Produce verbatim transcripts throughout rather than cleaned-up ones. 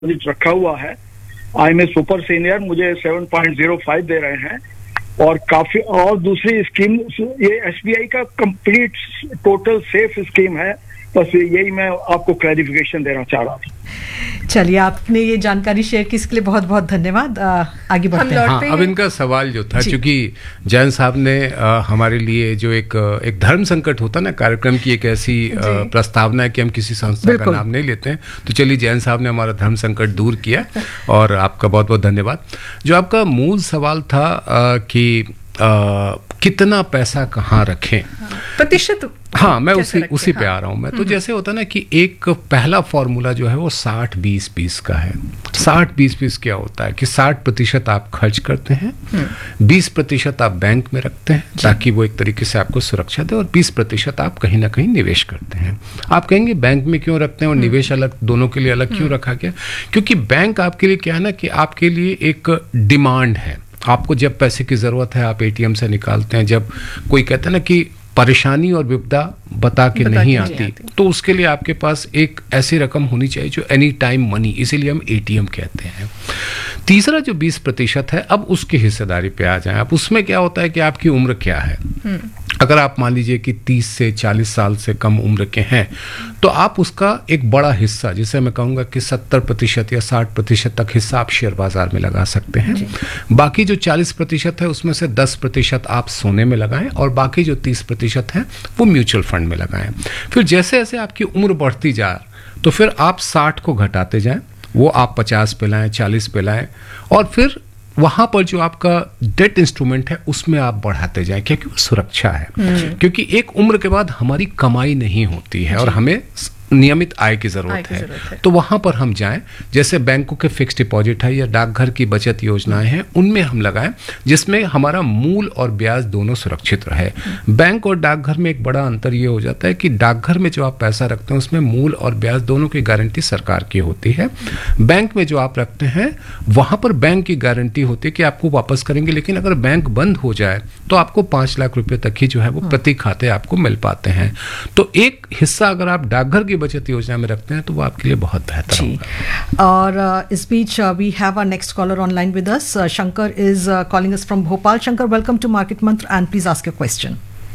Deposit रखा हुआ है। I M A super senior, मुझे सेवन पॉइंट जीरो फाइव दे रहे हैं और काफी, और दूसरी स्कीम ये एसबीआई का कंप्लीट टोटल सेफ स्कीम है। बस यही मैं आपको क्लैरिफिकेशन देना चाह रहा था। चलिए, आपने ये जानकारी शेयर की इसके लिए बहुत बहुत धन्यवाद। आगे बढ़ते हैं। हाँ, अब इनका सवाल जो था, क्योंकि जैन साहब ने आ, हमारे लिए जो एक एक धर्म संकट होता ना कार्यक्रम की एक ऐसी प्रस्तावना है कि हम किसी संस्था का नाम नहीं लेते हैं, तो चलिए जैन साहब ने हमारा धर्म संकट दूर किया और आपका बहुत बहुत धन्यवाद। जो आपका मूल सवाल था आ, कि आ, कितना पैसा कहाँ रखें, प्रतिशत, हाँ मैं उसी उसी पे आ रहा हूँ मैं। तो जैसे होता ना कि एक पहला फॉर्मूला जो है वो साठ बीस बीस का है। साठ बीस बीस क्या होता है कि साठ प्रतिशत आप खर्च करते हैं, बीस प्रतिशत आप बैंक में रखते हैं ताकि वो एक तरीके से आपको सुरक्षा दे, और बीस प्रतिशत आप कहीं ना कहीं निवेश करते हैं। आप कहेंगे बैंक में क्यों रखते हैं और निवेश अलग, दोनों के लिए अलग क्यों रखा गया? क्योंकि बैंक आपके लिए क्या है ना कि आपके लिए एक डिमांड है। आपको जब पैसे की ज़रूरत है आप एटीएम से निकालते हैं। जब कोई कहता है ना कि परेशानी और विपदा बता के बता नहीं आती, आती तो उसके लिए आपके पास एक ऐसी रकम होनी चाहिए जो एनी टाइम मनी, इसीलिए हम एटीएम कहते हैं। तीसरा जो बीस प्रतिशत है, अब उसकी हिस्सेदारी पे आ जाएं। अब उसमें क्या होता है कि आपकी उम्र क्या है। अगर आप मान लीजिए कि तीस से चालीस साल से कम उम्र के हैं तो आप उसका एक बड़ा हिस्सा, जिसे मैं कहूँगा कि सत्तर प्रतिशत या साठ प्रतिशत तक हिस्सा आप शेयर बाजार में लगा सकते हैं। बाकी जो चालीस प्रतिशत है उसमें से दस प्रतिशत आप सोने में लगाएं और बाकी जो तीस प्रतिशत है वो म्यूचुअल फंड में लगाएं। फिर जैसे जैसे आपकी उम्र बढ़ती जाए तो फिर आप साठ को घटाते जाएं, वो आप पचास पे लाएं, चालीस पे लाएं, और फिर वहां पर जो आपका डेट इंस्ट्रूमेंट है उसमें आप बढ़ाते जाएं, क्योंकि वो सुरक्षा है। क्योंकि एक उम्र के बाद हमारी कमाई नहीं होती है और हमें नियमित आय की जरूरत है, है तो वहां पर हम जाएं। जैसे बैंकों के फिक्स डिपॉजिट है या डाकघर की बचत योजनाएं हैं, उनमें हम लगाएं जिसमें हमारा मूल और ब्याज दोनों सुरक्षित रहे। बैंक और डाकघर में एक बड़ा अंतर ये हो जाता है कि डाकघर में जो आप पैसा रखते हैं उसमें मूल और ब्याज दोनों की गारंटी सरकार की होती है। बैंक में जो आप रखते हैं वहां पर बैंक की गारंटी होती है कि आपको वापस करेंगे, लेकिन अगर बैंक बंद हो जाए तो आपको पांच लाख रुपए तक ही जो है वो प्रति खाते आपको मिल पाते हैं। तो एक हिस्सा अगर आप डाकघर की बचत योजना में रखते हैं तो वो आपके लिए बहुत बेहतर होगा। और uh, इस बीच we have our next collar online with us. Shankar is calling us from Bhopal. Shankar, welcome to market मंत्र and please ask your question.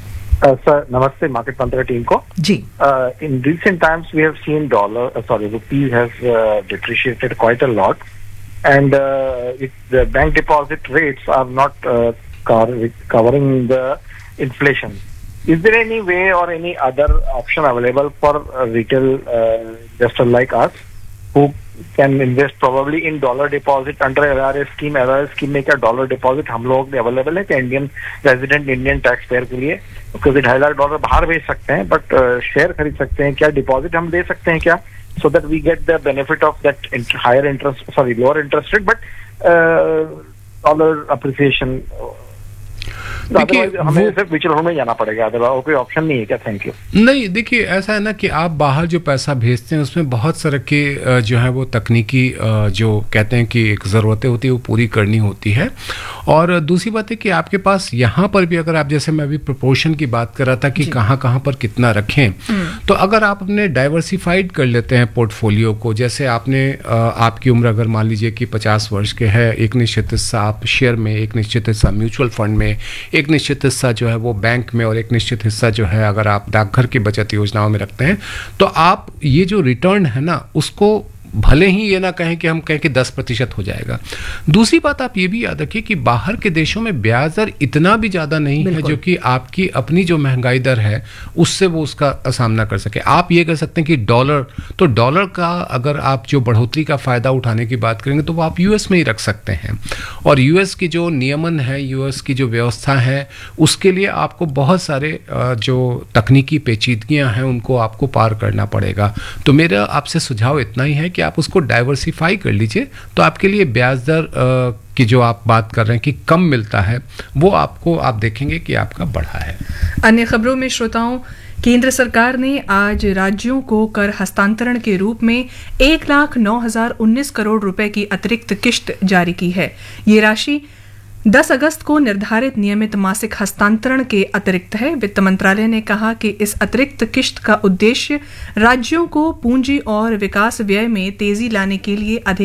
Sir नमस्ते मार्केट मंत्र टीम को जी। In recent times we have seen dollar sorry rupees has depreciated quite a lot and the bank deposit rates are not covering the inflation. Is there any way or any other option available for a retail uh, investor like us who can invest probably in dollar deposit under L R A scheme? L R A scheme में क्या dollar deposit हम लोग available है क्या Indian resident Indian taxpayer के लिए? क्योंकि ढाई लाख डॉलर बाहर भेज सकते हैं बट शेयर uh, खरीद सकते हैं क्या? डिपॉजिट हम दे सकते हैं क्या? So that we get the benefit of that int- higher interest, sorry lower interest rate, but uh, dollar appreciation. देखिए हमें सिर्फ म्यूचुअल फंड में जाना पड़ेगा, अदरवाइज कोई ऑप्शन नहीं है क्या? Thank you. नहीं, देखिए ऐसा है ना कि आप बाहर जो पैसा भेजते हैं उसमें बहुत सारे के जो है वो तकनीकी जो कहते हैं कि एक ज़रूरतें होती है वो पूरी करनी होती है। और दूसरी बात है कि आपके पास यहाँ पर भी अगर आप, जैसे मैं अभी प्रोपोर्शन की बात कर रहा था कि कहाँ कहाँ पर कितना रखें, तो अगर आप अपने डाइवर्सिफाइड कर लेते हैं पोर्टफोलियो को, जैसे आपने आपकी उम्र अगर मान लीजिए कि पचास वर्ष के है, एक निश्चित हिस्सा आप शेयर में, एक निश्चित हिस्सा म्यूचुअल फंड में, एक निश्चित हिस्सा जो है वो बैंक में और एक निश्चित हिस्सा जो है अगर आप डाकघर की बचत योजनाओं में रखते हैं, तो आप ये जो रिटर्न है ना उसको भले ही ये ना कहें कि हम कहें कि दस प्रतिशत हो जाएगा। दूसरी बात आप ये भी याद रखिए कि बाहर के देशों में ब्याज दर इतना भी ज़्यादा नहीं है जो कि आपकी अपनी जो महंगाई दर है उससे वो उसका सामना कर सके। आप ये कह सकते हैं कि डॉलर, तो डॉलर का अगर आप जो बढ़ोतरी का फ़ायदा उठाने की बात करेंगे तो वो आप यूएस में ही रख सकते हैं। और यूएस की जो नियमन है, यूएस की जो व्यवस्था है, उसके लिए आपको बहुत सारे जो तकनीकी पेचीदगियाँ हैं उनको आपको पार करना पड़ेगा। तो मेरा आपसे सुझाव इतना ही है कि आप उसको डाइवर्सिफाई कर लीजिए, तो आपके लिए ब्याज दर की जो आप बात कर रहे हैं कि कम मिलता है वो आपको, आप देखेंगे कि आपका बढ़ा है। अन्य खबरों में श्रोताओं, केंद्र सरकार ने आज राज्यों को कर हस्तांतरण के रूप में एक लाख नौ हजार उन्नीस करोड़ रुपए की अतिरिक्त किश्त जारी की है। ये राशि दस अगस्त को निर्धारित नियमित मासिक हस्तांतरण के अतिरिक्त है। वित्त मंत्रालय ने कहा कि इस अतिरिक्त किश्त का उद्देश्य राज्यों को पूंजी और विकास व्यय में तेजी लाने के लिए अधिक